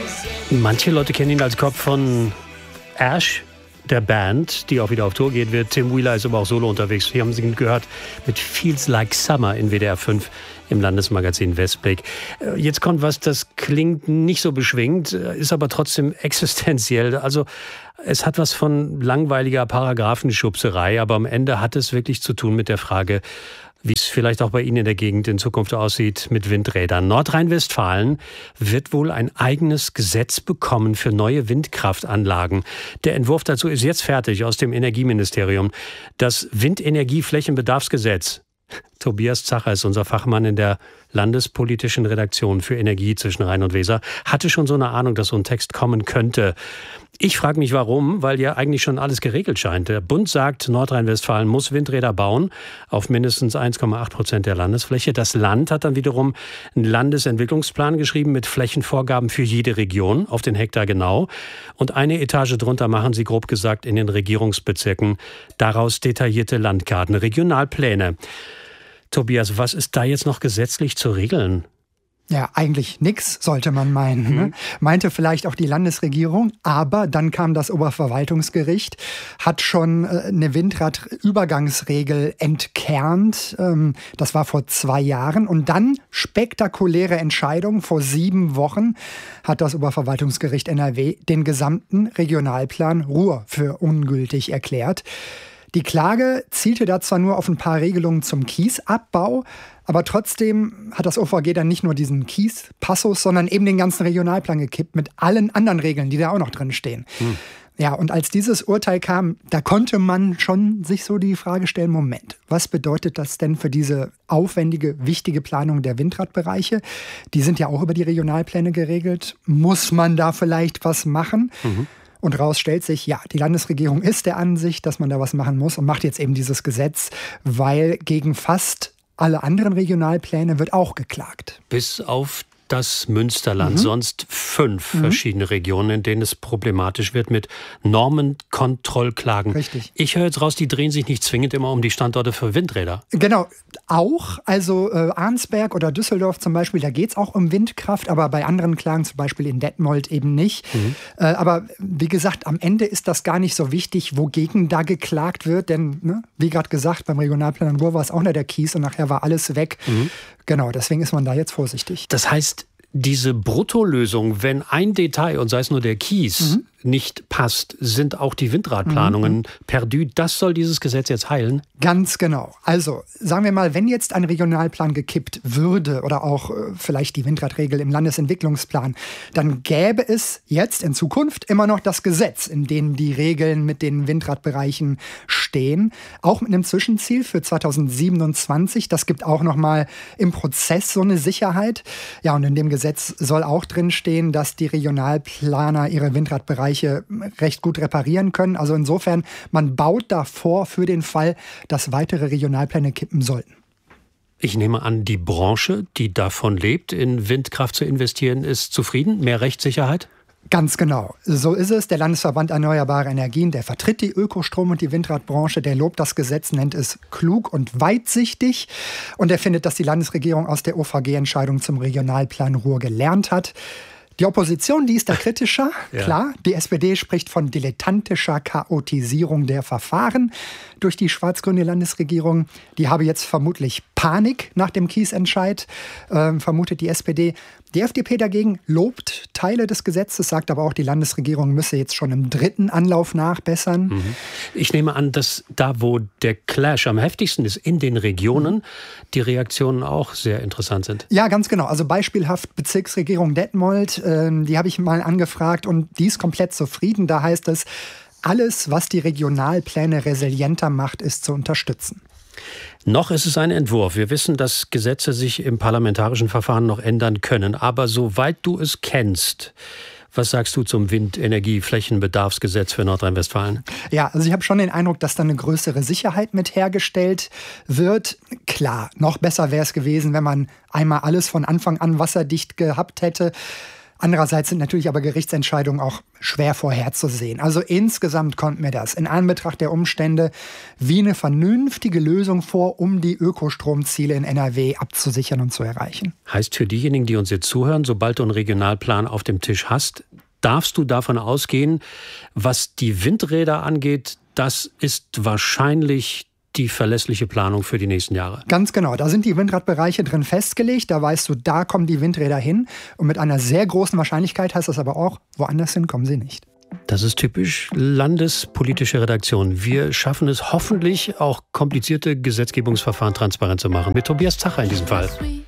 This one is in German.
Manche Leute kennen ihn als Kopf von Ash, der Band, die auch wieder auf Tour geht wird. Tim Wheeler ist aber auch solo unterwegs. Wir haben sie gehört mit Feels Like Summer in WDR 5 im Landesmagazin Westblick. Jetzt kommt was, das klingt nicht so beschwingt, ist aber trotzdem existenziell. Also es hat was von langweiliger Paragraphenschubserei, aber am Ende hat es wirklich zu tun mit der Frage, wie es vielleicht auch bei Ihnen in der Gegend in Zukunft aussieht mit Windrädern. Nordrhein-Westfalen wird wohl ein eigenes Gesetz bekommen für neue Windkraftanlagen. Der Entwurf dazu ist jetzt fertig aus dem Energieministerium. Das Windenergieflächenbedarfsgesetz. Tobias Zacher ist unser Fachmann in der landespolitischen Redaktion für Energie zwischen Rhein und Weser. Hatte schon so eine Ahnung, dass so ein Text kommen könnte. Ich frage mich, warum, weil ja eigentlich schon alles geregelt scheint. Der Bund sagt, Nordrhein-Westfalen muss Windräder bauen auf mindestens 1,8% der Landesfläche. Das Land hat dann wiederum einen Landesentwicklungsplan geschrieben mit Flächenvorgaben für jede Region, auf den Hektar genau. Und eine Etage drunter machen sie grob gesagt in den Regierungsbezirken daraus detaillierte Landkarten, Regionalpläne. Tobias, was ist da jetzt noch gesetzlich zu regeln? Ja, eigentlich nix, sollte man meinen. Ne? Meinte vielleicht auch die Landesregierung, aber dann kam das Oberverwaltungsgericht, hat schon eine Windradübergangsregel entkernt. Das war vor 2 Jahren. Und dann, spektakuläre Entscheidung, vor 7 Wochen hat das Oberverwaltungsgericht NRW den gesamten Regionalplan Ruhr für ungültig erklärt. Die Klage zielte da zwar nur auf ein paar Regelungen zum Kiesabbau, aber trotzdem hat das OVG dann nicht nur diesen Kiespassus, sondern eben den ganzen Regionalplan gekippt mit allen anderen Regeln, die da auch noch drin stehen. Ja, und als dieses Urteil kam, da konnte man schon sich so die Frage stellen, Moment, was bedeutet das denn für diese aufwendige, wichtige Planung der Windradbereiche? Die sind ja auch über die Regionalpläne geregelt. Muss man da vielleicht was machen? Und raus stellt sich, ja, die Landesregierung ist der Ansicht, dass man da was machen muss und macht jetzt eben dieses Gesetz, weil gegen fast alle anderen Regionalpläne wird auch geklagt. Bis auf das Münsterland, sonst 5 verschiedene Regionen, in denen es problematisch wird mit Normenkontrollklagen. Richtig. Ich höre jetzt raus, die drehen sich nicht zwingend immer um die Standorte für Windräder. Genau, auch. Also Arnsberg oder Düsseldorf zum Beispiel, da geht es auch um Windkraft, aber bei anderen Klagen, zum Beispiel in Detmold eben nicht. Aber wie gesagt, am Ende ist das gar nicht so wichtig, wogegen da geklagt wird, denn ne, wie gerade gesagt, beim Regionalplan in Ruhr war es auch nur der Kies und nachher war alles weg. Genau, deswegen ist man da jetzt vorsichtig. Das heißt, diese Bruttolösung, wenn ein Detail, und sei es nur der Kies, nicht passt, sind auch die Windradplanungen perdu. Das soll dieses Gesetz jetzt heilen? Ganz genau. Also sagen wir mal, wenn jetzt ein Regionalplan gekippt würde oder auch vielleicht die Windradregel im Landesentwicklungsplan, dann gäbe es jetzt in Zukunft immer noch das Gesetz, in dem die Regeln mit den Windradbereichen stehen. Auch mit einem Zwischenziel für 2027. Das gibt auch noch mal im Prozess so eine Sicherheit. Ja, und in dem Gesetz soll auch drin stehen, dass die Regionalplaner ihre Windradbereiche recht gut reparieren können. Also insofern, man baut davor für den Fall, dass weitere Regionalpläne kippen sollten. Ich nehme an, die Branche, die davon lebt, in Windkraft zu investieren, ist zufrieden? Mehr Rechtssicherheit? Ganz genau. So ist es. Der Landesverband Erneuerbare Energien, der vertritt die Ökostrom- und die Windradbranche. Der lobt das Gesetz, nennt es klug und weitsichtig. Und er findet, dass die Landesregierung aus der OVG-Entscheidung zum Regionalplan Ruhr gelernt hat. Die Opposition, die ist da kritischer, klar. Die SPD spricht von dilettantischer Chaotisierung der Verfahren durch die schwarz-grüne Landesregierung. Die habe jetzt vermutlich Panik nach dem Kiesentscheid, vermutet die SPD. Die FDP dagegen lobt Teile des Gesetzes, sagt aber auch, die Landesregierung müsse jetzt schon im 3. Anlauf nachbessern. Ich nehme an, dass da, wo der Clash am heftigsten ist, in den Regionen, die Reaktionen auch sehr interessant sind. Ja, ganz genau. Also beispielhaft Bezirksregierung Detmold, die habe ich mal angefragt und die ist komplett zufrieden. Da heißt es, alles, was die Regionalpläne resilienter macht, ist zu unterstützen. Noch ist es ein Entwurf. Wir wissen, dass Gesetze sich im parlamentarischen Verfahren noch ändern können. Aber soweit du es kennst, was sagst du zum Windenergieflächenbedarfsgesetz für Nordrhein-Westfalen? Ja, also ich habe schon den Eindruck, dass da eine größere Sicherheit mit hergestellt wird. Klar, noch besser wäre es gewesen, wenn man einmal alles von Anfang an wasserdicht gehabt hätte. Andererseits sind natürlich aber Gerichtsentscheidungen auch schwer vorherzusehen. Also insgesamt kommt mir das in Anbetracht der Umstände wie eine vernünftige Lösung vor, um die Ökostromziele in NRW abzusichern und zu erreichen. Heißt für diejenigen, die uns jetzt zuhören, sobald du einen Regionalplan auf dem Tisch hast, darfst du davon ausgehen, was die Windräder angeht, das ist wahrscheinlich die verlässliche Planung für die nächsten Jahre. Ganz genau, da sind die Windradbereiche drin festgelegt, da weißt du, da kommen die Windräder hin und mit einer sehr großen Wahrscheinlichkeit heißt das aber auch, woanders hin kommen sie nicht. Das ist typisch landespolitische Redaktion. Wir schaffen es hoffentlich, auch komplizierte Gesetzgebungsverfahren transparent zu machen. Mit Tobias Zacher in diesem Fall.